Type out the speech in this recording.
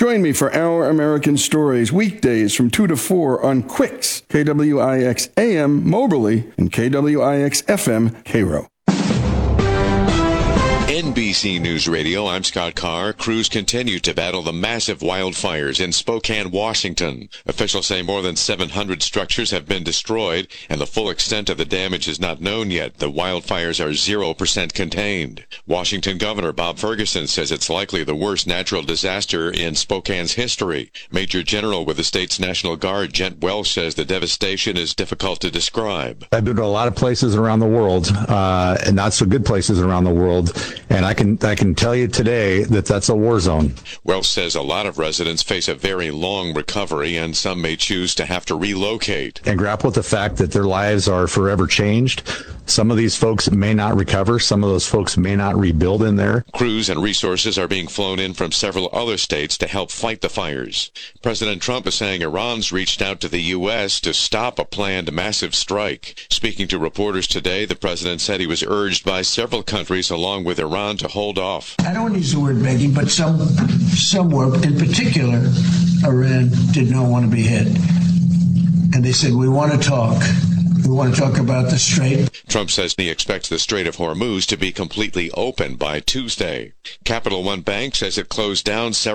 Join me for Our American Stories weekdays from 2 to 4 on Quicks, KWIX AM Moberly, and KWIX FM Cairo. NBC News Radio, I'm Scott Carr. Crews continue to battle the massive wildfires in Spokane, Washington. Officials say more than 700 structures have been destroyed, and the full extent of the damage is not known yet. The wildfires are 0% contained. Washington Governor Bob Ferguson says it's likely the worst natural disaster in Spokane's history. Major General with the state's National Guard, Gent Welsh, says the devastation is difficult to describe. I've been to a lot of places around the world, and not so good places around the world. And I can tell you today that that's a war zone. Welsh says a lot of residents face a very long recovery, and some may choose to have to relocate. And grapple with the fact that their lives are forever changed. Some of these folks may not recover. Some of those folks may not rebuild in there. Crews and resources are being flown in from several other states to help fight the fires. President Trump is saying Iran's reached out to the U.S. to stop a planned massive strike. Speaking to reporters today, the president said he was urged by several countries along with Iran to hold off. I don't use the word begging, but some were, in particular, Iran did not want to be hit. And they said, we want to talk. We want to talk about the Strait. Trump says he expects the Strait of Hormuz to be completely open by Tuesday. Capital One Bank says it closed down several